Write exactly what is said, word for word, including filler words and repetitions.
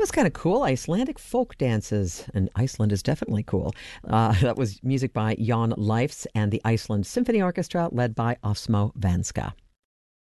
was kind of cool. Icelandic folk dances. And Iceland is definitely cool. Uh, that was music by Jan Leifs and the Iceland Symphony Orchestra, led by Osmo Vanska.